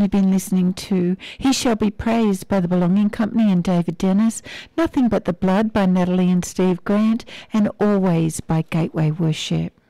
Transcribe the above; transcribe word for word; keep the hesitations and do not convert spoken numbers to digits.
we've been listening to He Shall Be Praised by the Belonging Company and David Dennis, Nothing But the Blood by Natalie and Steve Grant, and Always by Gateway Worship.